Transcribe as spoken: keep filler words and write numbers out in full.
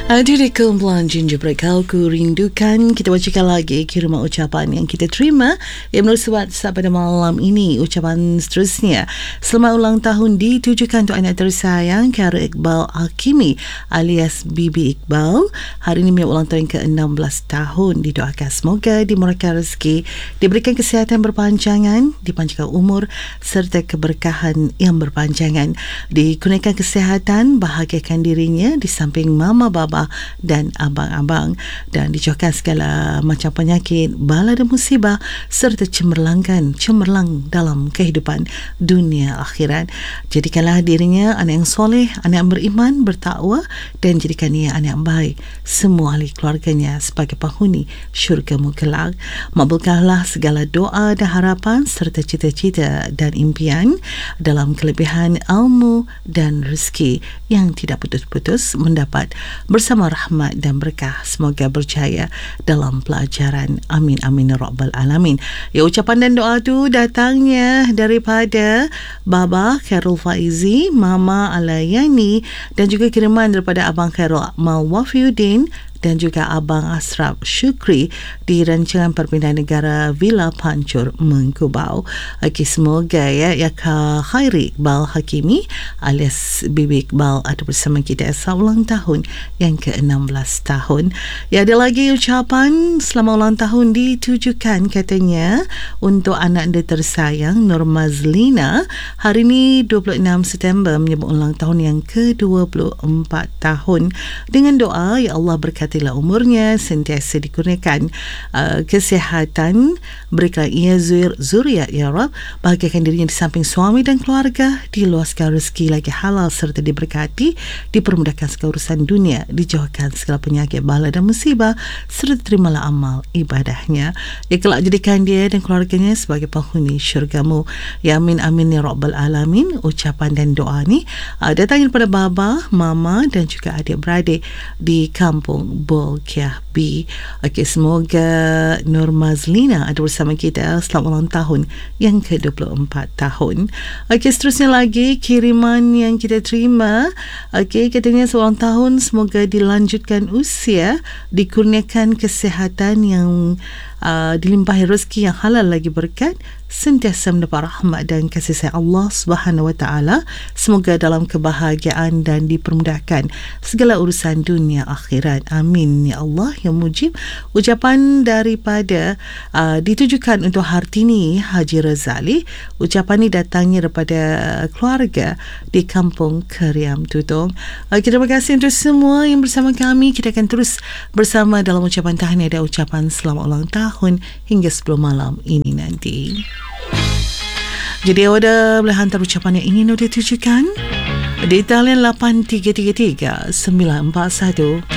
Ada di kumpulan Ginger Break Kau Ku Rindukan. Kita bacakan lagi kiriman ucapan yang kita terima yang melalui WhatsApp pada malam ini. Ucapan seterusnya, selamat ulang tahun ditujukan untuk anak tersayang Kara Iqbal Hakimi alias Bibi Iqbal. Hari ini punya ulang tahun ke enam belas tahun. Didoakan semoga dimurahkan rezeki, diberikan kesihatan berpanjangan, dipanjangkan umur serta keberkahan yang berpanjangan, dikurniakan kesihatan, bahagiakan dirinya di samping mama baba dan abang-abang, dan dijauhkan segala macam penyakit, bala dan musibah serta cemerlangkan cemerlang dalam kehidupan dunia akhirat. Jadikanlah dirinya anak yang soleh, anak yang beriman, bertakwa, dan jadikan ia anak yang baik semua ahli keluarganya sebagai penghuni syurga-Mu kelak. Makbulkanlah segala doa dan harapan serta cita-cita dan impian dalam kelebihan ilmu dan rezeki yang tidak putus-putus mendapat bersama rahmat dan berkah. Semoga berjaya dalam pelajaran. Amin amin ya rabbal alamin. Ya, ucapan dan doa tu datangnya daripada Baba Khairul Faizi, Mama Alayani, dan juga kiriman daripada Abang Khairul Malwafiuddin dan juga Abang Asraf Syukri di rancangan perpindahan negara Villa Pancur, Mengkubau. Okay, semoga ya ya Khairi Iqbal Hakimi alias Bibi Iqbal ada bersama kita selamat ulang tahun yang ke enam belas tahun. Ya, ada lagi ucapan selamat ulang tahun ditujukan katanya untuk anak anda tersayang Nur Mazlina. Hari ini dua puluh enam September menyebut ulang tahun yang ke dua puluh empat tahun. Dengan doa, ya Allah berkati umurnya, sentiasa dikurniakan uh, kesihatan, berikan ia zur, zuriat ya Rab, bahagiakan dirinya di samping suami dan keluarga, diluaskan rezeki lagi halal serta diberkati, dipermudahkan segala urusan dunia, dijauhkan segala penyakit, bala dan musibah serta terimalah amal ibadahnya. Ya, kelak jadikan dia dan keluarganya sebagai penghuni syurga-Mu. Ya, amin amin ya rabbal alamin. Ucapan dan doa ni uh, datang daripada baba, mama dan juga adik-beradik di kampung Bolkiah B. Okey, semoga Nur Mazlina ada bersama kita selamat ulang tahun yang ke dua puluh empat tahun. Okey, seterusnya lagi kiriman yang kita terima. Okey, katanya seulang tahun semoga dilanjutkan usia, dikurniakan kesihatan yang uh, dilimpahi rezeki yang halal lagi berkat, sentiasa mendapat rahmat dan kasih sayang Allah Subhanahu Wa Taala. Semoga dalam kebahagiaan dan dipermudahkan segala urusan dunia akhirat. Amin ya Allah yang mujib. Ucapan daripada uh, ditujukan untuk Hartini Haji Razali. Ucapan ini datangnya daripada keluarga di kampung Keriam Tutong. Uh, terima kasih untuk semua yang bersama kami. Kita akan terus bersama dalam ucapan tahniah dan ucapan selamat ulang tahun hingga sepuluh malam ini nanti. Jadi awak boleh hantar ucapan yang ingin awak tujukan di talian lapan tiga tiga tiga sembilan empat satu.